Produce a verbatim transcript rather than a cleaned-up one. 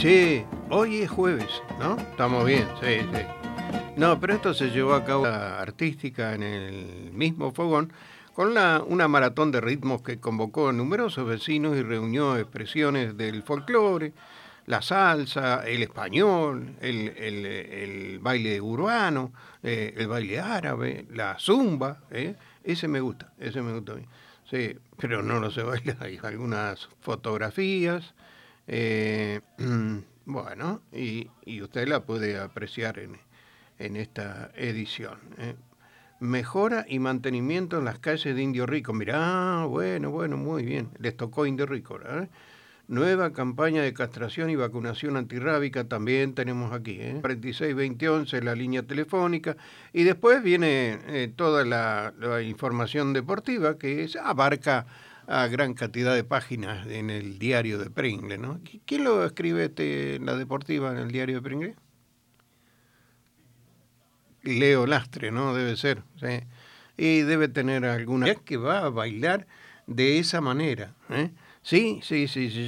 Sí, hoy es jueves, ¿no? Estamos bien, sí, sí. No, pero esto se llevó a cabo artística en el mismo fogón con la, una maratón de ritmos que convocó a numerosos vecinos y reunió expresiones del folclore, la salsa, el español, el, el, el baile urbano, eh, el baile árabe, la zumba, ¿eh? Ese me gusta, ese me gusta a mí. Sí, pero no lo sé bailar, hay algunas fotografías, eh, bueno, y, y usted la puede apreciar en, en esta edición. ¿eh? Mejora y mantenimiento en las calles de Indio Rico. Mirá, bueno, bueno, muy bien. Les tocó Indio Rico, ¿eh? Nueva campaña de castración y vacunación antirrábica también tenemos aquí, ¿eh? cuarenta y seis veinte once la línea telefónica. Y después viene eh, toda la, la información deportiva que es, abarca a gran cantidad de páginas en el diario de Pringle, ¿no? ¿Quién lo escribe este, la deportiva en el diario de Pringle? Leo Lastre, ¿no? Debe ser, sí. Y debe tener alguna que va a bailar de esa manera, ¿eh? Sí, sí, sí, sí.